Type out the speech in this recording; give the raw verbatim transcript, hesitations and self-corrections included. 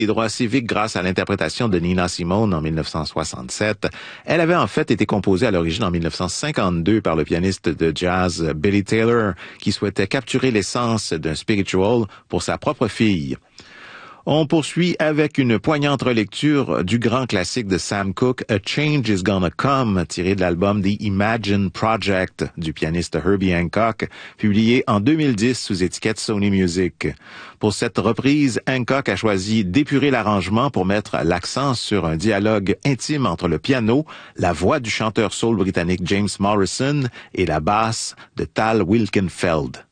les droits civiques grâce à l'interprétation de Nina Simone en mille neuf cent soixante-sept. Elle avait en fait été composée à l'origine en mille neuf cent cinquante-deux par le pianiste de jazz Billy Taylor, qui souhaitait capturer l'essence d'un spiritual pour sa propre fille. On poursuit avec une poignante relecture du grand classique de Sam Cooke, A Change is Gonna Come, tiré de l'album The Imagine Project du pianiste Herbie Hancock, publié en deux mille dix sous étiquette Sony Music. Pour cette reprise, Hancock a choisi d'épurer l'arrangement pour mettre l'accent sur un dialogue intime entre le piano, la voix du chanteur soul britannique James Morrison et la basse de Tal Wilkenfeld.